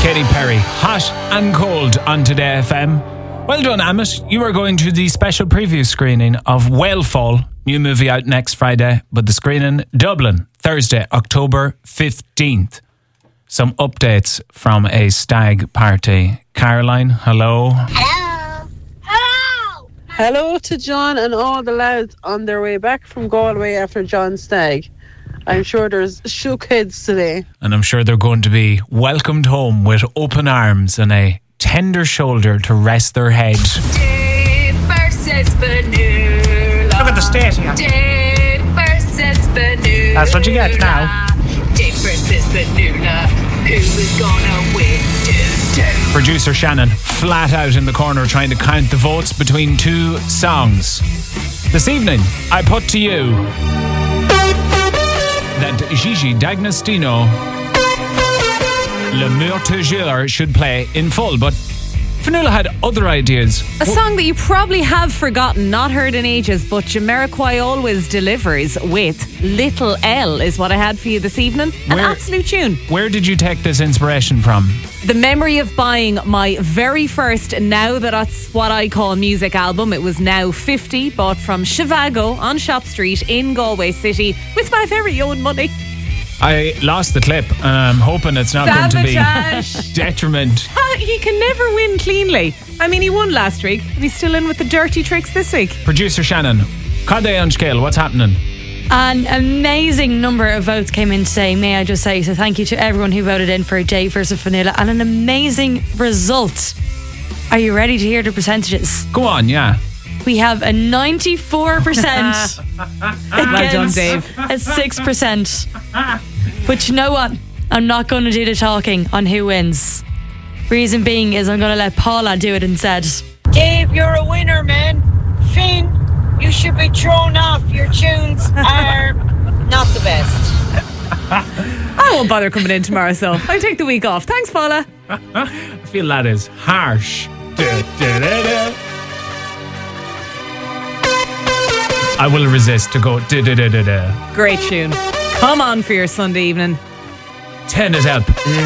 Katy Perry, Hot and Cold on Today FM. Well done, Amit. You are going to the special preview screening of Whalefall, new movie out next Friday, but the screening Dublin, Thursday, October 15th. Some updates from a stag party. Caroline, hello. Hello. Hello. Hello to John and all the lads on their way back from Galway after John's stag. I'm sure there's shook heads today. And I'm sure they're going to be welcomed home with open arms and a tender shoulder to rest their head. Dave versus Vanilla. Look at the state here. Dave versus Vanilla. That's what you get now. Dave versus Vanilla. Who is gonna win? Producer Shannon flat out in the corner trying to count the votes between two songs. This evening, I put to you that Gigi D'Agostino, Le Mortageur, should play in full, but Fionnuala had other ideas. A song that you probably have forgotten, not heard in ages, but Jamiroquai always delivers with Little L is what I had for you this evening. An absolute tune. Where did you take this inspiration from? The memory of buying my very first Now That's What I Call Music album. It was Now 50, bought from Shivago on Shop Street in Galway City with my very own money. I lost the clip and I'm hoping it's not going to be detriment. He can never win cleanly. I mean, he won last week and he's still in with the dirty tricks this week. Producer Shannon, Cade on scale, what's happening? An amazing number of votes came in today, may I just say. So thank you to everyone who voted in for Dave versus Fionnuala, and an amazing result. Are you ready to hear the percentages? Go on, yeah. We have a 94% Well done, Dave. a 6%. But you know what? I'm not going to do the talking on who wins. Reason being is I'm going to let Paula do it instead. Dave, you're a winner, man. Finn, you should be thrown off. Your tunes are not the best. I won't bother coming in tomorrow, so I'll take the week off. Thanks, Paula. I feel that is harsh. I will resist to go Great tune. Come on for your Sunday evening. 10 is up.